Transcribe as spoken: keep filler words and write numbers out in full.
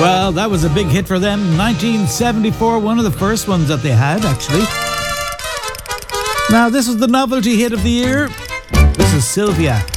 Well, that was a big hit for them. nineteen seventy-four, one of the first ones that they had, actually. Now, this is the novelty hit of the year. This is Sylvia.